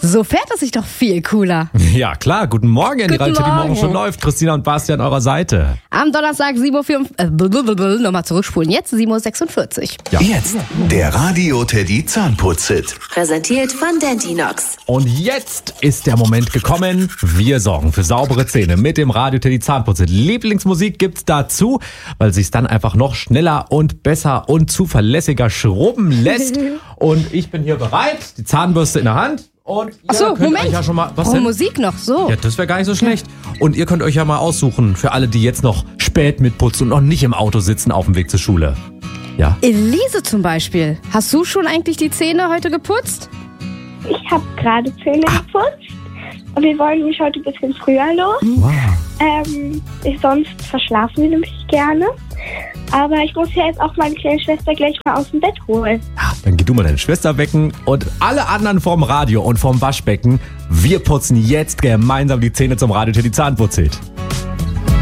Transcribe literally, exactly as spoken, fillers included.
So fährt es sich doch viel cooler. Ja, klar. Guten Morgen, die Radio Teddy Morgen schon läuft. Christina und Basti an eurer Seite. Am Donnerstag sieben Uhr vierundvierzig. Äh, nochmal zurückspulen. Jetzt sieben Uhr sechsundvierzig. Ja. Jetzt der Radio Teddy Zahnputz-Hit. Präsentiert von Dentinox. Und jetzt ist der Moment gekommen. Wir sorgen für saubere Zähne mit dem Radio Teddy Zahnputz-Hit. Lieblingsmusik gibt's dazu, weil sich's dann einfach noch schneller und besser und zuverlässiger schrubben lässt. Und ich bin hier bereit, die Zahnbürste in der Hand. Und ihr Achso, könnt Moment. euch ja schon mal, was oh, denn? Musik noch, so. Ja, das wäre gar nicht so schlecht. Und ihr könnt euch ja mal aussuchen, für alle, die jetzt noch spät mitputzen und noch nicht im Auto sitzen auf dem Weg zur Schule. Ja? Elise zum Beispiel. Hast du schon eigentlich die Zähne heute geputzt? Ich habe gerade Zähne Ah. geputzt. Und wir wollen mich heute ein bisschen früher los. Wow. Ähm, ich, sonst verschlafen wir nämlich gerne. Aber ich muss ja jetzt auch meine kleine Schwester gleich mal aus dem Bett holen. Ja, dann geh du mal deine Schwester wecken und alle anderen vorm Radio und vorm Waschbecken. Wir putzen jetzt gemeinsam die Zähne zum Radio Teddy Zahnputz-Hit.